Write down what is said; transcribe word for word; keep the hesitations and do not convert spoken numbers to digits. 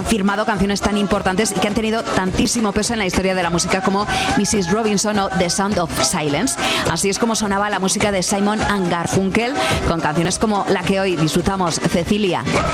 firmado canciones tan importantes y que han tenido tantísimo peso en la historia de la música como missus Robinson o The Sound of Silence. Así es como sonaba la música de Simon and Garfunkel, con canciones como la que hoy disfrutamos, Cecilia.